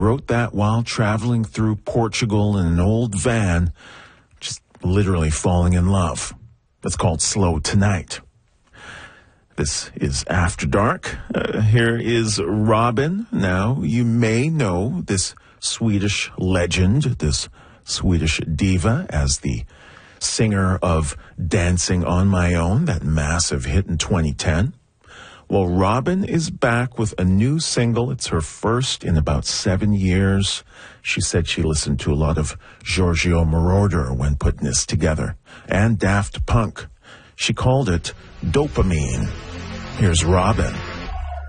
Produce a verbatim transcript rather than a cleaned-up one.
Wrote that while traveling through Portugal in an old van, just literally falling in love. That's called Slow Tonight. This is After Dark. Uh, here is Robyn. Now, you may know this Swedish legend, this Swedish diva, as the singer of Dancing on My Own, that massive hit in twenty ten. Well, Robyn is back with a new single. It's her first in about seven years. She said she listened to a lot of Giorgio Moroder when putting this together, and Daft Punk. She called it Dopamine. Here's Robyn.